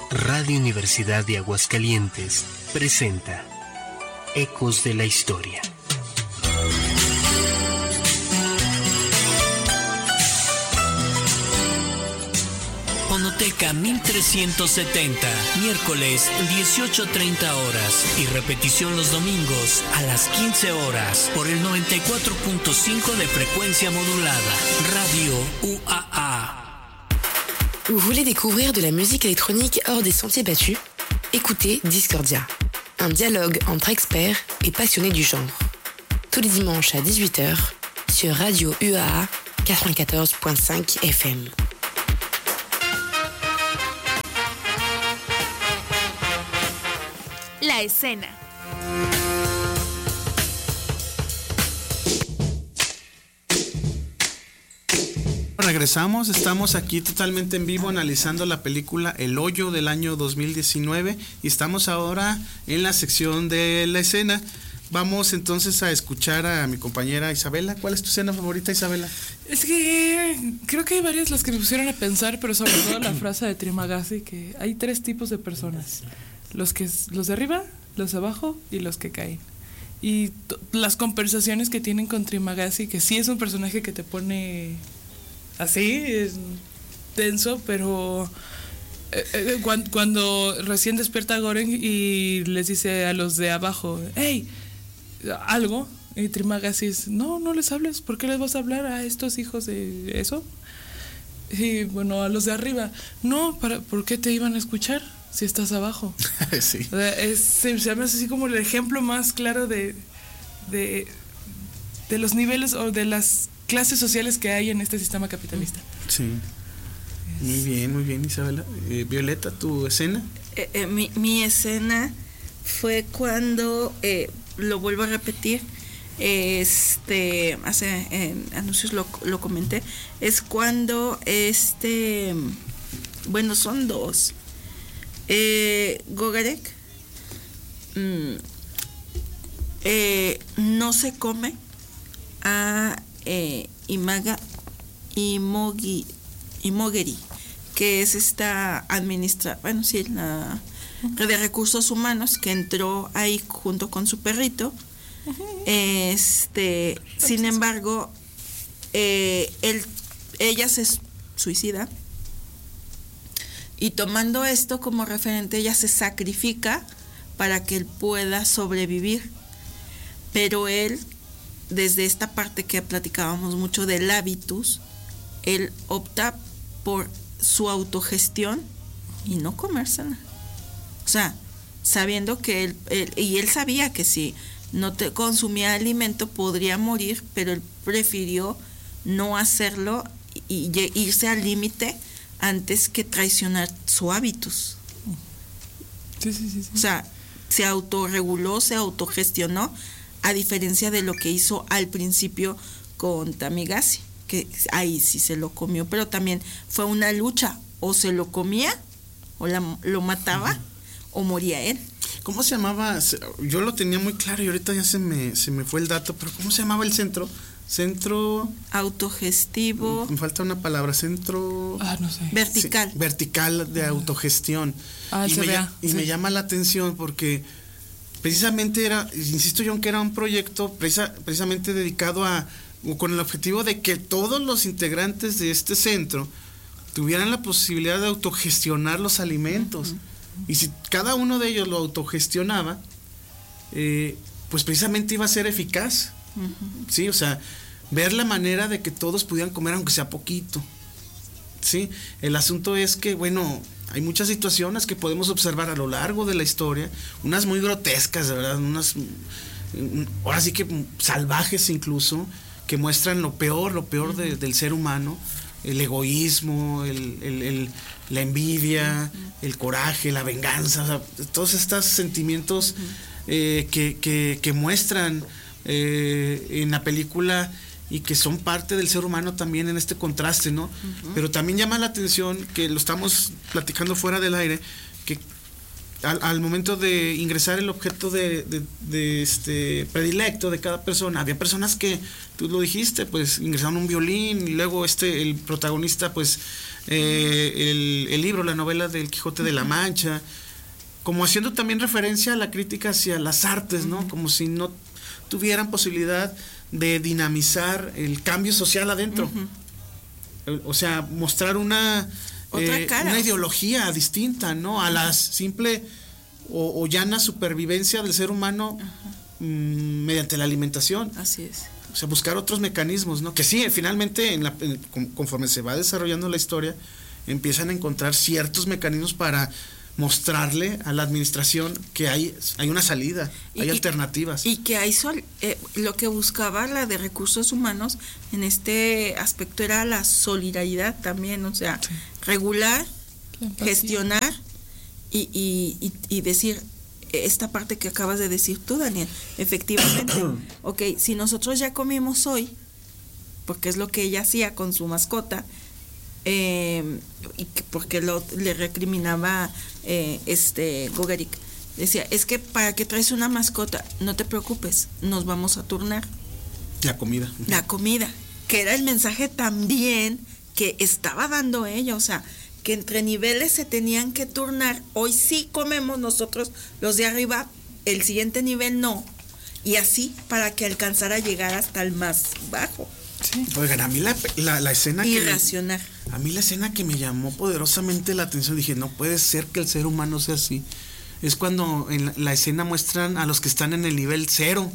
Radio Universidad de Aguascalientes presenta Ecos de la Historia. Fonoteca 1370, miércoles 18:30 horas y repetición los domingos a las 15 horas por el 94.5 de frecuencia modulada. Radio UAA. Vous voulez découvrir de la musique électronique hors des sentiers battus? Écoutez Discordia, un dialogue entre experts et passionnés du genre. Tous les dimanches à 18h sur Radio UAA 94.5 FM. La escena. Regresamos, estamos aquí totalmente en vivo analizando la película El Hoyo del año 2019 y estamos ahora en la sección de la escena. Vamos entonces a escuchar a mi compañera Isabela. ¿Cuál es tu escena favorita, Isabela? Es que creo que hay varias las que me pusieron a pensar, pero sobre todo la frase de Trimagasi, que hay tres tipos de personas: los de arriba, los de abajo y los que caen. Y las conversaciones que tienen con Trimagasi, que sí es un personaje que te pone así, es denso, pero cuando recién despierta Goren y les dice a los de abajo, hey, algo, y Trimagasi es, no les hables, ¿por qué les vas a hablar a estos hijos de eso? Y bueno, a los de arriba, no, ¿por qué te iban a escuchar si estás abajo? Sí. O sea, se me hace así como el ejemplo más claro de los niveles o de las clases sociales que hay en este sistema capitalista. Sí. Muy bien, Isabela. Violeta, ¿tu escena? Mi escena fue cuando, lo vuelvo a repetir, hace anuncios lo comenté, es cuando bueno, son dos. Gogarek no se come a Imaga Imogeri, que es esta la red de recursos humanos que entró ahí junto con su perrito. Sin embargo, ella se suicida y tomando esto como referente, ella se sacrifica para que él pueda sobrevivir, pero él, desde esta parte que platicábamos mucho del hábitus, él opta por su autogestión y no comérsela. O sea, sabiendo que él sabía que si no consumía alimento podría morir, pero él prefirió no hacerlo y irse al límite antes que traicionar su hábitus. Sí. O sea, se autorreguló, se autogestionó, a diferencia de lo que hizo al principio con Tamigasi, que ahí sí se lo comió, pero también fue una lucha, o se lo comía, o lo mataba, o moría él. ¿Cómo se llamaba? Yo lo tenía muy claro y ahorita ya se me fue el dato, pero ¿cómo se llamaba el centro? Centro autogestivo. Me falta una palabra, centro no sé. Vertical. Sí, vertical de autogestión. Me llama la atención porque precisamente insisto yo, que era un proyecto precisamente dedicado con el objetivo de que todos los integrantes de este centro tuvieran la posibilidad de autogestionar los alimentos. Y si cada uno de ellos lo autogestionaba, pues precisamente iba a ser eficaz. Sí, o sea, ver la manera de que todos pudieran comer aunque sea poquito. Sí, el asunto es que, bueno, hay muchas situaciones que podemos observar a lo largo de la historia, unas muy grotescas, de verdad, unas ahora sí que salvajes incluso, que muestran lo peor del ser humano, el egoísmo, la envidia, el coraje, la venganza, o sea, todos estos sentimientos que muestran en la película y que son parte del ser humano también en este contraste, ¿no? Pero también llama la atención, que lo estamos platicando fuera del aire, que al momento de ingresar el objeto de predilecto de cada persona, había personas que, tú lo dijiste, pues ingresaron un violín, y luego el protagonista pues el libro, la novela del Quijote de la Mancha, como haciendo también referencia a la crítica hacia las artes, ¿no? Como si no tuvieran posibilidad de dinamizar el cambio social adentro. O sea, mostrar una ideología distinta, ¿no? A la simple o llana supervivencia del ser humano mediante la alimentación. Así es. O sea, buscar otros mecanismos, ¿no? Que sí, finalmente, conforme se va desarrollando la historia, empiezan a encontrar ciertos mecanismos para mostrarle a la administración que hay una salida, hay alternativas. Y que hay lo que buscaba la de recursos humanos en este aspecto era la solidaridad también, o sea, regular, gestionar y decir esta parte que acabas de decir tú, Daniel, efectivamente, ok, si nosotros ya comimos hoy, porque es lo que ella hacía con su mascota, porque le recriminaba Gogaric, decía, es que para que traes una mascota, no te preocupes, nos vamos a turnar la comida, que era el mensaje también que estaba dando ella, o sea, que entre niveles se tenían que turnar. Hoy sí comemos nosotros los de arriba, el siguiente nivel no, y así para que alcanzara a llegar hasta el más bajo. Sí. Oigan, a mí la escena irracional. A mí la escena que me llamó poderosamente la atención, dije, no puede ser que el ser humano sea así. Es cuando en la escena muestran a los que están en el nivel 0.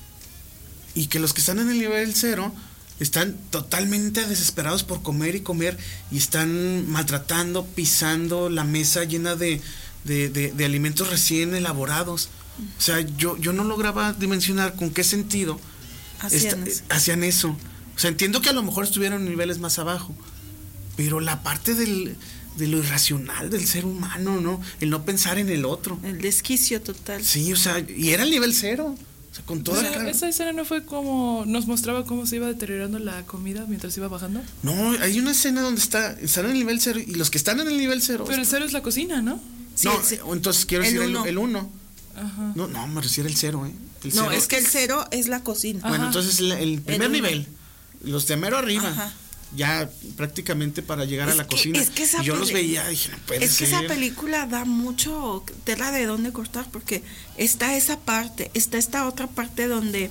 Y que los que están en el nivel 0 están totalmente desesperados por comer y comer, y están maltratando, pisando la mesa llena de alimentos recién elaborados. O sea, yo no lograba dimensionar con qué sentido hacían eso. O sea, entiendo que a lo mejor estuvieron en niveles más abajo, pero la parte de lo irracional del ser humano, ¿no? El no pensar en el otro. El desquicio total. Sí, o sea, y era el nivel 0. O sea, con toda esa escena no fue como nos mostraba cómo se iba deteriorando la comida mientras iba bajando. No, hay una escena donde están en el nivel 0 y los que están en el nivel 0. Pero el 0 es la cocina, ¿no? Sí, no, entonces quiero decir el 1. Ajá. No, me refiero al 0, El 0 es que el 0 es la cocina. Bueno, ajá. Entonces el primer nivel, los de mero arriba, ajá, ya prácticamente para llegar a la cocina. Es que y yo los veía, dije, no puede ser. Es que esa película da mucho tela de dónde cortar, porque está esa parte, está esta otra parte donde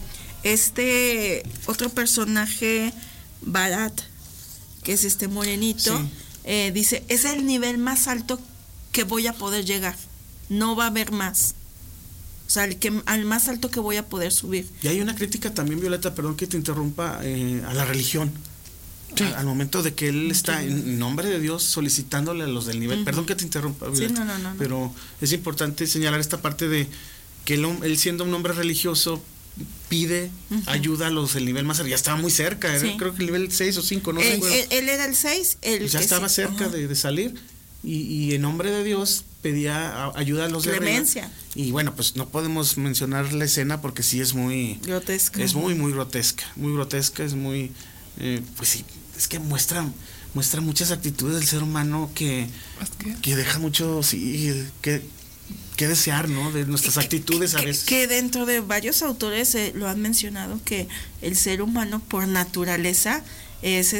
otro personaje, Barat, que es este morenito, sí, dice, es el nivel más alto que voy a poder llegar, no va a haber más. O sea, al más alto que voy a poder subir. Y hay una crítica también, Violeta, perdón que te interrumpa, a la religión. Sí. Al momento de que él está en nombre de Dios solicitándole a los del nivel. Perdón que te interrumpa, Violeta, sí, no. Pero es importante señalar esta parte de que él siendo un hombre religioso pide ayuda a los del nivel más arriba. Ya estaba muy cerca, sí, creo que el nivel 6 o 5, no sé. Él era el 6. Ya estaba cerca de salir. Y en nombre de Dios pedía ayuda a los de clemencia. Arriba. Y bueno, pues no podemos mencionar la escena porque sí es muy grotesca. Es muy grotesca, es muy pues sí, es que muestra muchas actitudes del ser humano que deja mucho que desear, ¿no? De nuestras actitudes a veces. Que dentro de varios autores lo han mencionado, que el ser humano por naturaleza es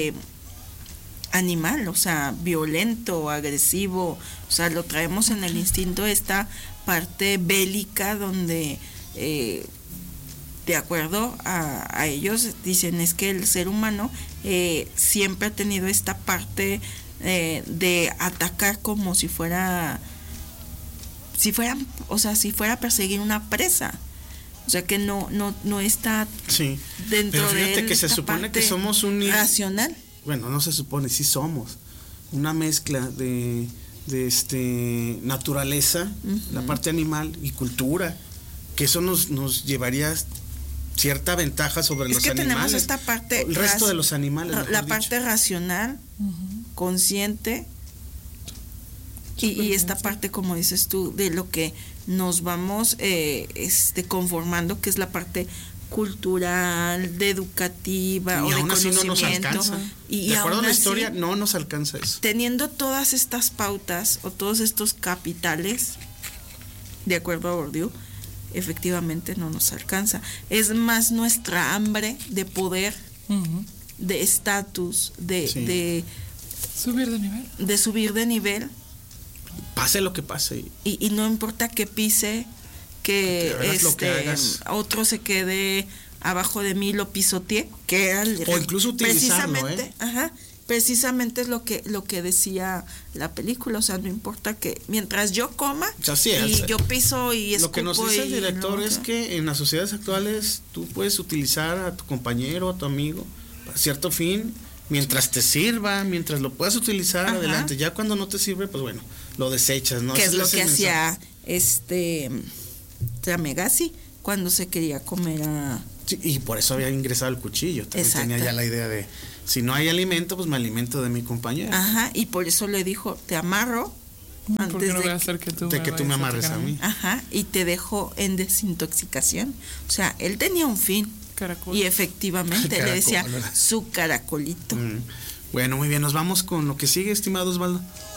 animal, o sea, violento, agresivo, o sea, lo traemos en el instinto, esta parte bélica donde de acuerdo a ellos dicen es que el ser humano siempre ha tenido esta parte de atacar como si fuera a perseguir una presa. O sea que no está dentro pero fíjate de que se supone que somos un racional. Bueno, no se supone, sí somos una mezcla de naturaleza, la parte animal y cultura, que eso nos llevaría cierta ventaja sobre los animales. Es que tenemos esta parte, el resto de los animales, la parte racional, consciente, y esta parte, como dices tú, de lo que nos vamos conformando, que es la parte cultural, de educativa, y o de aún así conocimiento. No nos alcanza. De acuerdo a la historia, no nos alcanza eso. Teniendo todas estas pautas o todos estos capitales, de acuerdo a Bourdieu, efectivamente no nos alcanza. Es más nuestra hambre de poder, de estatus, de subir de nivel. Pase lo que pase. Y no importa que pise, que otro se quede abajo de mí, lo pisoteé, que era o incluso utilizarlo, precisamente es lo que decía la película, o sea, no importa que mientras yo coma y yo piso y escupo. Lo que nos dice el director es que en las sociedades actuales tú puedes utilizar a tu compañero, a tu amigo para cierto fin, mientras te sirva, mientras lo puedas utilizar, adelante. Ya cuando no te sirve, pues bueno, lo desechas, ¿no? Que es lo que hacía Tramagasi cuando se quería comer a... Sí, y por eso había ingresado el cuchillo. También tenía ya la idea de, si no hay alimento, pues me alimento de mi compañero. Ajá, y por eso le dijo, te amarro antes no voy a hacer que tú me amarres a mí. Ajá, y te dejo en desintoxicación. O sea, él tenía un fin. Caracol. Y efectivamente le decía su caracolito. Bueno, muy bien, nos vamos con lo que sigue, estimado Osvaldo.